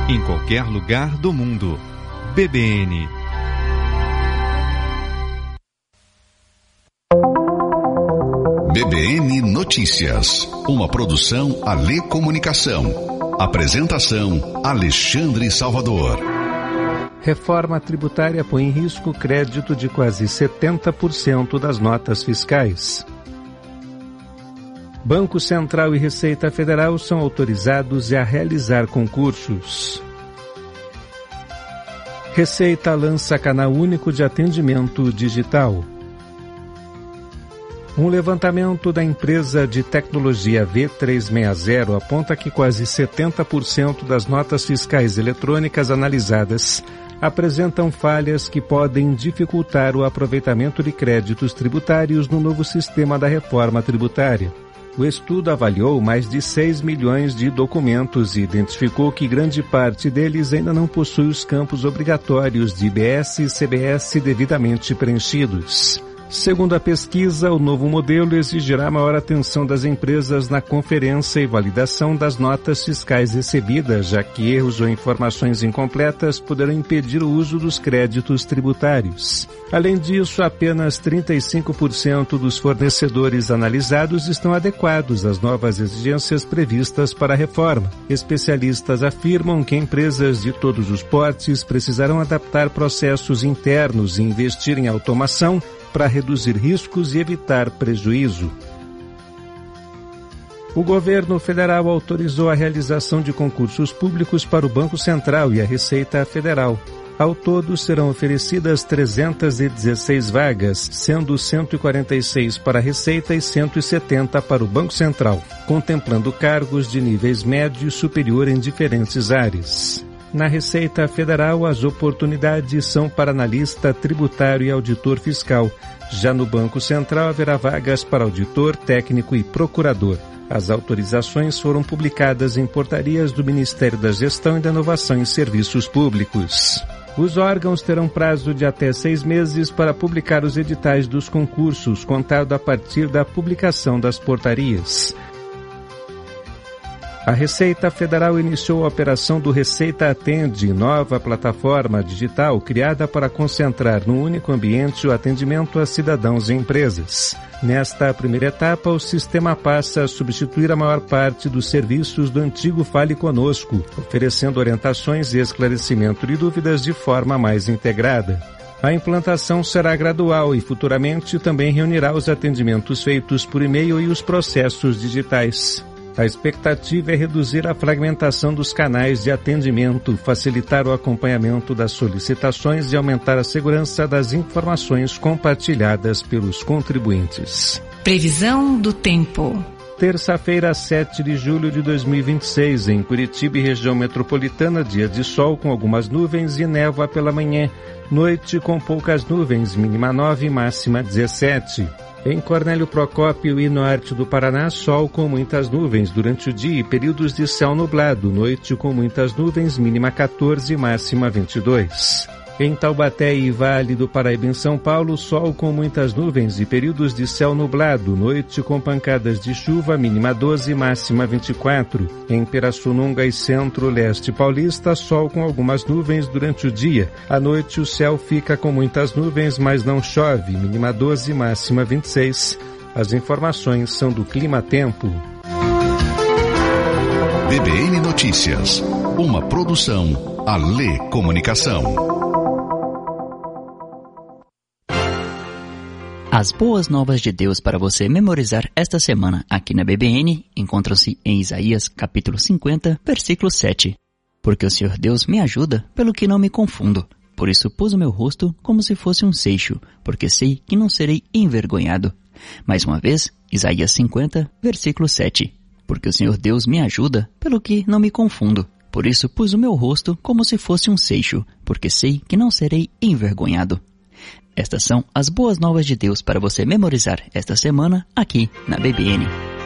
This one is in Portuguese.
em qualquer lugar do mundo. BBN. BBN Notícias, uma produção Alê Comunicação. Apresentação Alexandre Salvador. Reforma tributária põe em risco crédito de quase 70% das notas fiscais. Banco Central e Receita Federal são autorizados a realizar concursos. Receita lança canal único de atendimento digital. Um levantamento da empresa de tecnologia V360 aponta que quase 70% das notas fiscais eletrônicas analisadas apresentam falhas que podem dificultar o aproveitamento de créditos tributários no novo sistema da reforma tributária. O estudo avaliou mais de 6 milhões de documentos e identificou que grande parte deles ainda não possui os campos obrigatórios de IBS e CBS devidamente preenchidos. Segundo a pesquisa, o novo modelo exigirá maior atenção das empresas na conferência e validação das notas fiscais recebidas, já que erros ou informações incompletas poderão impedir o uso dos créditos tributários. Além disso, apenas 35% dos fornecedores analisados estão adequados às novas exigências previstas para a reforma. Especialistas afirmam que empresas de todos os portes precisarão adaptar processos internos e investir em automação para reduzir riscos e evitar prejuízo. O governo federal autorizou a realização de concursos públicos para o Banco Central e a Receita Federal. Ao todo, serão oferecidas 316 vagas, sendo 146 para a Receita e 170 para o Banco Central, contemplando cargos de níveis médio e superior em diferentes áreas. Na Receita Federal, as oportunidades são para analista tributário e auditor fiscal. Já no Banco Central, haverá vagas para auditor, técnico e procurador. As autorizações foram publicadas em portarias do Ministério da Gestão e da Inovação em Serviços Públicos. Os órgãos terão prazo de até 6 meses para publicar os editais dos concursos, contado a partir da publicação das portarias. A Receita Federal iniciou a operação do Receita Atende, nova plataforma digital criada para concentrar num único ambiente o atendimento a cidadãos e empresas. Nesta primeira etapa, o sistema passa a substituir a maior parte dos serviços do antigo Fale Conosco, oferecendo orientações e esclarecimento de dúvidas de forma mais integrada. A implantação será gradual e futuramente também reunirá os atendimentos feitos por e-mail e os processos digitais. A expectativa é reduzir a fragmentação dos canais de atendimento, facilitar o acompanhamento das solicitações e aumentar a segurança das informações compartilhadas pelos contribuintes. Previsão do tempo. Terça-feira, 7 de julho de 2026, em Curitiba e região metropolitana, dia de sol com algumas nuvens e névoa pela manhã. Noite com poucas nuvens, mínima 9, máxima 17. Em Cornélio Procópio e norte do Paraná, sol com muitas nuvens durante o dia e períodos de céu nublado. Noite com muitas nuvens, mínima 14, máxima 22. Em Taubaté e Vale do Paraíba, em São Paulo, sol com muitas nuvens e períodos de céu nublado. Noite com pancadas de chuva, mínima 12, máxima 24. Em Pirassununga e Centro-Leste Paulista, sol com algumas nuvens durante o dia. À noite, o céu fica com muitas nuvens, mas não chove, mínima 12, máxima 26. As informações são do Clima Tempo. BBN Notícias, uma produção Alê Comunicação. As boas novas de Deus para você memorizar esta semana aqui na BBN encontram-se em Isaías capítulo 50, versículo 7. Porque o Senhor Deus me ajuda, pelo que não me confundo. Por isso pus o meu rosto como se fosse um seixo, porque sei que não serei envergonhado. Mais uma vez, Isaías 50, versículo 7. Porque o Senhor Deus me ajuda, pelo que não me confundo. Por isso pus o meu rosto como se fosse um seixo, porque sei que não serei envergonhado. Estas são as boas novas de Deus para você memorizar esta semana aqui na BBN.